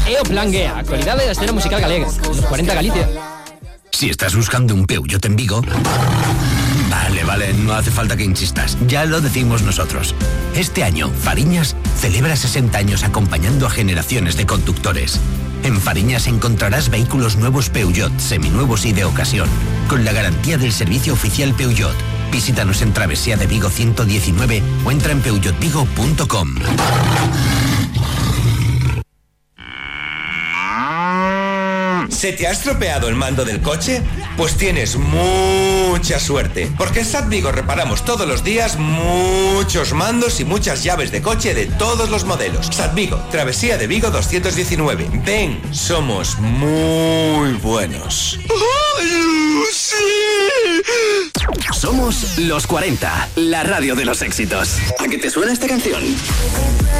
E o Plan G, a actualidade da escena musical galega. Nos 40 Galicia. Si estás buscando un Peugeot en Vigo... Vale, no hace falta que insistas. Ya lo decimos nosotros. Este año, Fariñas celebra 60 años acompañando a generaciones de conductores. En Fariñas encontrarás vehículos nuevos Peugeot, seminuevos y de ocasión, con la garantía del servicio oficial Peugeot. Visítanos en Travesía de Vigo 119 o entra en peugeotvigo.com. ¿Se te ha estropeado el mando del coche? Pues tienes mucha suerte, porque en SAT Vigo reparamos todos los días muchos mandos y muchas llaves de coche de todos los modelos. SAT Vigo, Travesía de Vigo 219. Ven, somos muy buenos. ¡Ay, sí! Somos Los 40, la radio de los éxitos. ¿A qué te suena esta canción?